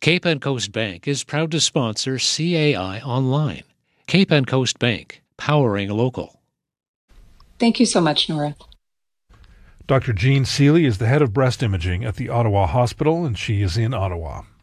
Cape and Coast Bank is proud to sponsor CAI Online. Cape and Coast Bank, powering local. Thank you so much, Nora. Dr. Jean Seeley is the head of breast imaging at the Ottawa Hospital, and she is in Ottawa.